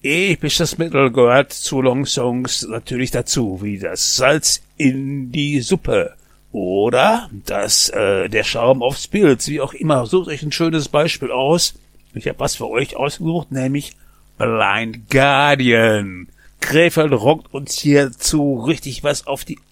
Episches Mittel gehört zu Long-Songs natürlich dazu, wie das Salz in die Suppe oder der Schaum aufs Pilz, wie auch immer. Sucht euch ein schönes Beispiel aus. Ich habe was für euch ausgesucht, nämlich Blind Guardian. Krefeld rockt uns hierzu richtig was auf die